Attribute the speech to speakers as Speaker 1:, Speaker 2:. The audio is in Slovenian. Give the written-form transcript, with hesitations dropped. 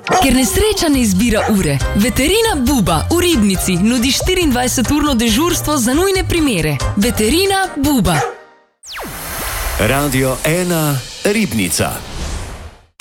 Speaker 1: Ker nesreča ne izbira ure. Veterina Buba v Ribnici nudi 24-urno dežurstvo za nujne primere. Veterina Buba.
Speaker 2: Radio 1 Ribnica.